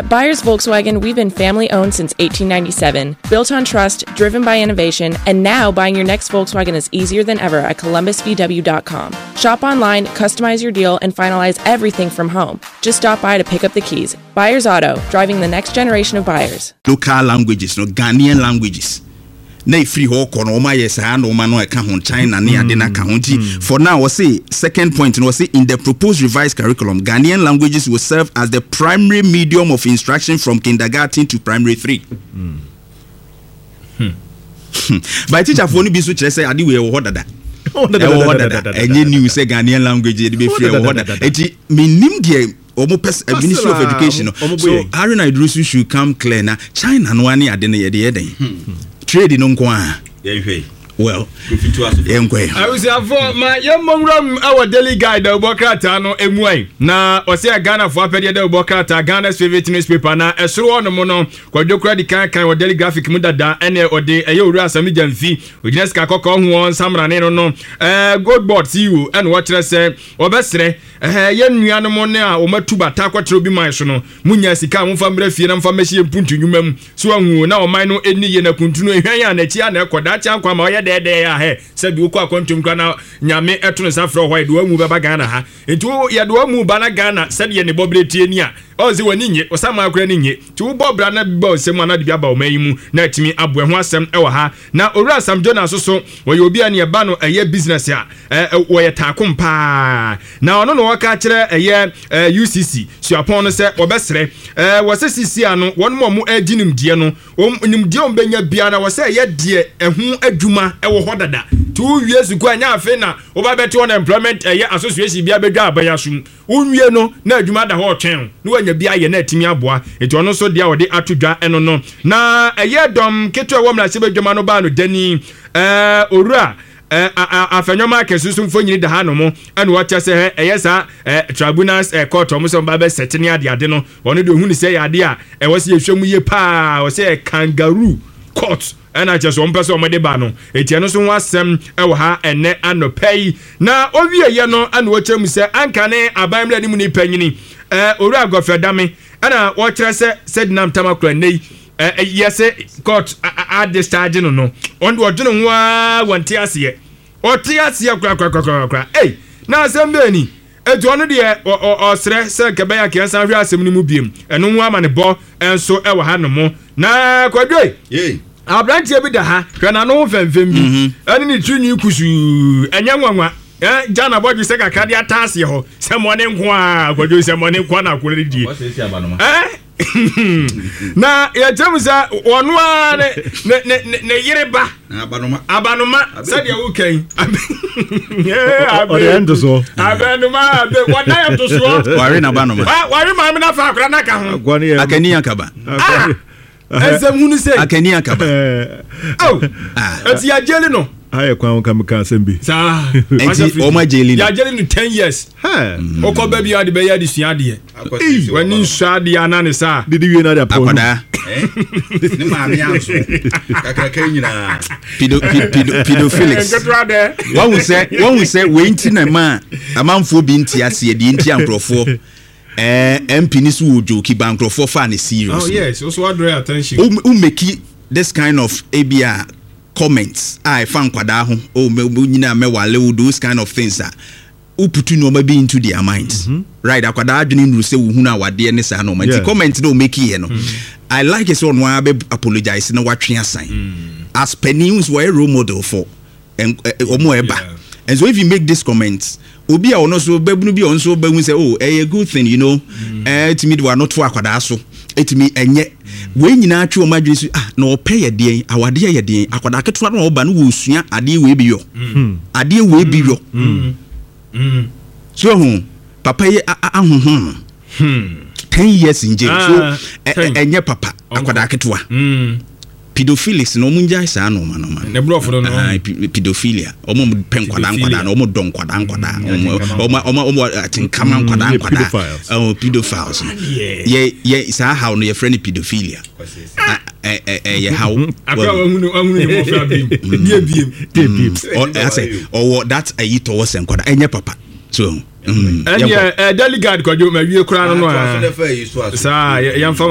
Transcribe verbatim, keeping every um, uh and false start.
At Byers Volkswagen, we've been family-owned since eighteen ninety-seven, built on trust, driven by innovation, and now buying your next Volkswagen is easier than ever at columbus v w dot com. Shop online, customize your deal, and finalize everything from home. Just stop by to pick up the keys. Byers Auto, driving the next generation of buyers. Local languages, no Ghanaian languages. Na free ho kono ma yes ha no ma no e ka ho China ne ade na ka ho ti for now we say second point no we say in the proposed revised curriculum Ghanaian languages will serve as the primary medium of instruction from kindergarten to primary three. Mm. Hmm. By teacher for no bi so kire say ade we ho dada. Oh dada. Enye new say Ghanaian language dey be free ho dada. Eti minim de omo pers Ministry of Education. So Haruna Idrisu should come clear na China no ani ade na ye dey den. Trade no nkwa yeah well I was for my young mongram our daily guide the Bokata no emuai na o say Ghana for apede the Bokata Ghana's favorite newspaper na esro no mo no kwadokra di kan kan o daily graphic mu dada ene ode eye owura asami jamfi ogines ka kokko ho samra ne no no eh gold board C E O and what say obesre eh ye nua no mo ne a o matu bata kwatro bi man so no munya sika mo famra fie na famahie mpuntu nwumam so ahu na o man no eni ye na kuntu no ehwan ya na chi na ekoda cha kwa ma o ye de ya he sabi ukwa kwantum kwa na nyame eto sa fro hwai do amu baba Ghana ha entu ye do amu bana Ghana sabi ye ne bobreti ani a o ze wani nye osama akura ni nye ti wo bobra na biba osem na de biaba o mayimu na atimi abo ho asem e wa ha na owura Sam Jonas so wo ye obi ani e ba no eye business a wo ye takom pa na ono no waka kire eye U C C suapon no se obesere eh wo se sisi ano won mo mo aginim die no nim die on benya bia na wo se ye die ehu adwuma e wo hodada two years ago anya afi na wo ba beti on employment eye association bia bedwa abayasum unwie no na adwuma da ho twen no anya bia ye na atimi aboa eti ono so dia wo de atodwa eno no na eye dom keto e wo mra se bedwuma no ba no dani eh owura eh afanyoma kesusu mfonyini da ha no mo ene wo kyese he eyesa eh tribunals eh court omo so ba be setene ade ade no wono de hunu se ya ade a e wo se ehwemu ye pa wo se kangaroo court ena cheso mpese omede ba no eti eno so ho asem e wo ha ene anopai na owie ye no ane wo kyemu se ankane abamle ni mu ni panyini eh oru agofedame ena wo kyere se sedinam tamakura nei eh yes court at the stage no no on do odwene ho a wanti ase oti ase kra kra kra kra eh na asem be ni etu ono de osre se kebeya kensan hwe asem ni mu biem eno ho ama ne bo enso e wo ha no mo na kwadwe eh abrantie bi da ha hwe na no femfem bi ene ni tunyi kusu enya nwanwa eh jana bodu se kakade atase ho se mo ne nko a kwadwe se mo ne nko na akore die eh na ya jamusa wonu a ne ne ne yireba abanoma abanoma sadia wukan eh abe ndo so abanoma abe wona ya to so wari na abanoma wari ma me na fa akra na ka ho akani akaba ezem hunu se akani akaba oh ati ya jeli no aye kwa nka mka sembi sa enti o ma jeli ya jeli no ten years ha o ko baby ade be ya de sua de wani nsua de anane sa didi wi na de apon akoda eh ni ma mi anso kakaka nyina pido pido pido Felix one we say one we say we nti na ma amanfo bi nti ase de nti ankrofo eh M P ni so wojo ki bankrofo fa ne serious. Oh yes, also what draw attention. Who make this kind of A B R comments I fan kwada ho o me nyina me wale wo those kind of things ah who put no ma be into their minds. Mm-hmm. Right akwada adwene nru se wo hu na wade ne sa no ma ti comment no make here no. I like it so no be apologize na watwe asan. As Penny were a role model for and omo eba. And so if you make this comments obi a ono so babunu bi onso bahu say oh a good thing you know eh timi de wa not to akwada so etimi enye we nyina atwe o madwe so ah na opɛ ye den awade ye den akwada keto na oba no wo sua ade we bi yo ade we bi yo so hu papa ye ahonhon ten years in jail so enye papa akwada keto pedophiles no munja isa no ma no ma ne brofo no pedophilia omo pen kwada kwada no omo don kwada kwada omo omo omo tinkama kwada kwada oh pedophiles ye ye isa how no your friend pedophilia eh eh ye how akwa hunu hunu ne mo fra bim die bim bim I say oh that ayi to was enkwada enye papa so and yeah delegate kwajo ma wie kura no no sa yamfa